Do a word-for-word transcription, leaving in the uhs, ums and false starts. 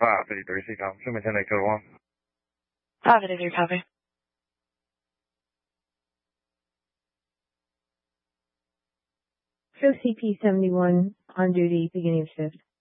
five fifty-three, C com. Show me ten eight code one. five fifty-three, copy. Show C P seventy-one on duty, beginning of shift.